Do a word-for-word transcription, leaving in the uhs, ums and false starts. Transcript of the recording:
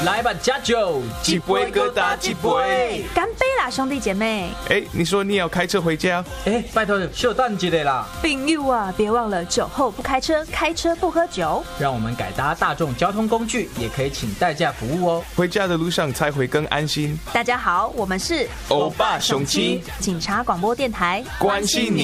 来吧，加酒， 一杯各打一杯， 干杯啦，兄弟姐妹！ 哎，你说你要开车回家？ 哎，拜托，小等一下啦！ 朋友啊，别忘了酒后不开车，开车不喝酒。 让我们改搭大众交通工具，也可以请代驾服务哦。 回家的路上才会更安心。 大家好，我们是欧巴雄亲警察广播电台， 关心你。